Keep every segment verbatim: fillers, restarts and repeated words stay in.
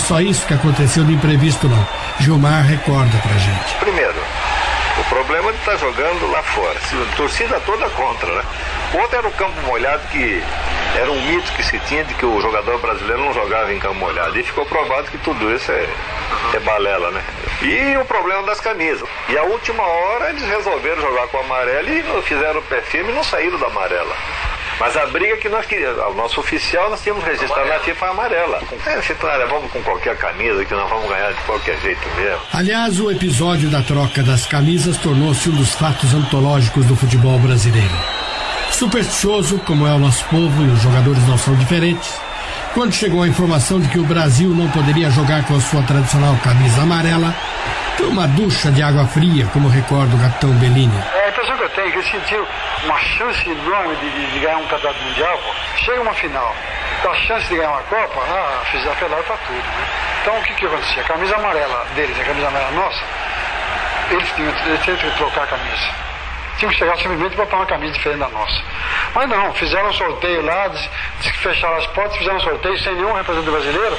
só isso que aconteceu de imprevisto, não. Gilmar recorda pra gente. Primeiro, o problema de estar jogando lá fora. A torcida toda contra, né? Ontem era o campo molhado, que era um mito que se tinha de que o jogador brasileiro não jogava em campo molhado. E ficou provado que tudo isso é, é balela, né? E o problema das camisas. E a última hora eles resolveram jogar com a amarela e fizeram o pé firme e não saíram da amarela. Mas a briga que nós queríamos, o nosso oficial, nós tínhamos registrado na FIFA amarela. É, Citralha, vamos com qualquer camisa que nós vamos ganhar de qualquer jeito mesmo. Aliás, o episódio da troca das camisas tornou-se um dos fatos antológicos do futebol brasileiro. Supersticioso, como é o nosso povo, e os jogadores não são diferentes, quando chegou a informação de que o Brasil não poderia jogar com a sua tradicional camisa amarela, foi uma ducha de água fria, como recorda o capitão Bellini. É a impressão que eu tenho, que ele sentiu uma chance enorme de, de, de ganhar um campeonato mundial, pô. Chega uma final, então a chance de ganhar uma Copa, ah, fiz a pelada pra tudo, né? Então o que que acontecia? A camisa amarela deles, a camisa amarela nossa, eles tinham, eles tinham que trocar a camisa. Tinham que chegar simplesmente para botar uma camisa diferente da nossa. Mas não, fizeram um sorteio lá, diz, diz que fecharam as portas, fizeram um sorteio sem nenhum representante brasileiro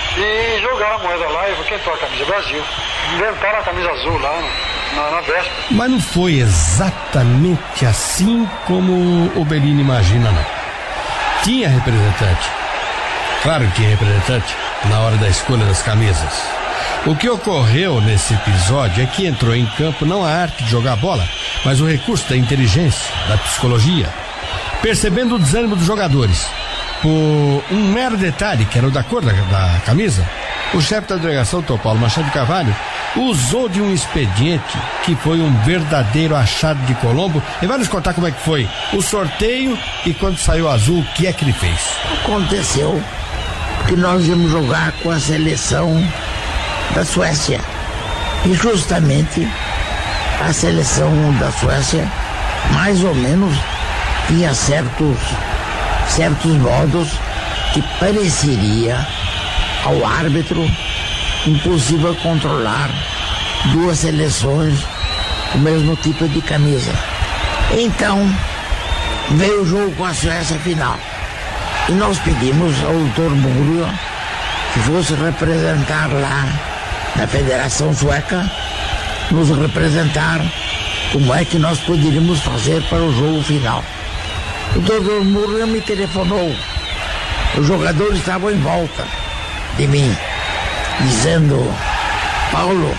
e jogaram a moeda lá e falou, quem troca a camisa? Brasil. Inventaram a camisa azul lá na, na véspera. Mas não foi exatamente assim como o Bellini imagina, não. Tinha representante. Claro que tinha representante na hora da escolha das camisas. O que ocorreu nesse episódio é que entrou em campo não a arte de jogar bola, mas o recurso da inteligência, da psicologia. Percebendo o desânimo dos jogadores por um mero detalhe, que era o da cor da, da camisa, o chefe da delegação, doutor Paulo Machado de Carvalho, usou de um expediente que foi um verdadeiro achado de Colombo. E vai nos contar como é que foi o sorteio e quando saiu azul, o que é que ele fez? Aconteceu que nós íamos jogar com a seleção da Suécia e justamente a seleção da Suécia mais ou menos tinha certos certos modos que pareceria ao árbitro impossível controlar duas seleções com o mesmo tipo de camisa. Então veio o jogo com a Suécia final e nós pedimos ao doutor Múrio que fosse representar lá na Federação Sueca, nos representar como é que nós poderíamos fazer para o jogo final. O doutor Múrio me telefonou, os jogadores estavam em volta de mim, dizendo, Paulo,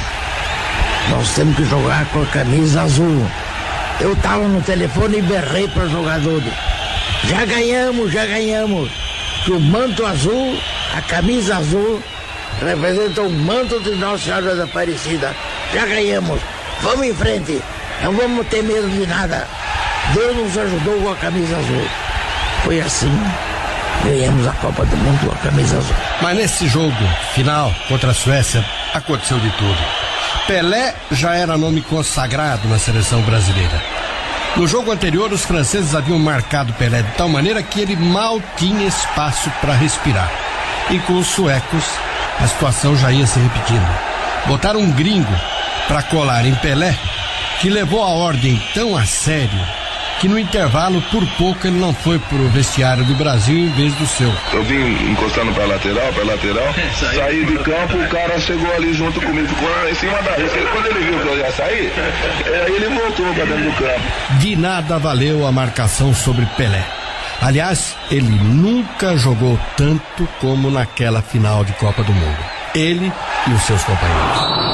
nós temos que jogar com a camisa azul. Eu estava no telefone e berrei para os jogadores, já ganhamos, já ganhamos, que o manto azul, a camisa azul, representa o manto de Nossa Senhora da Aparecida. Já ganhamos, vamos em frente, não vamos ter medo de nada. Deus nos ajudou com a camisa azul. Foi assim, ganhamos a Copa do Mundo com a camisa azul. Mas nesse jogo final contra a Suécia aconteceu de tudo. Pelé já era nome consagrado na seleção brasileira. No jogo anterior, os franceses haviam marcado Pelé de tal maneira que ele mal tinha espaço para respirar. E com os suecos, a situação já ia se repetindo. Botaram um gringo para colar em Pelé, que levou a ordem tão a sério que no intervalo, por pouco, ele não foi pro vestiário do Brasil em vez do seu. Eu vim encostando pra lateral, pra lateral, saí de campo, o cara chegou ali junto comigo, ficou lá em cima da rede. Quando ele viu que eu ia sair, aí ele voltou pra dentro do campo. De nada valeu a marcação sobre Pelé. Aliás, ele nunca jogou tanto como naquela final de Copa do Mundo. Ele e os seus companheiros.